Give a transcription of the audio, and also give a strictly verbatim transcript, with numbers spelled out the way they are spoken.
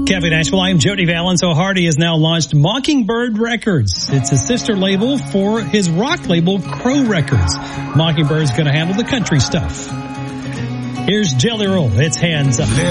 Cafe Nashville, I am Jody Valens. So Hardy has now launched Mockingbird Records. It's a sister label for his rock label, Crow Records. Mockingbird's going to handle the country stuff. Here's Jelly Roll. It's Hands Up.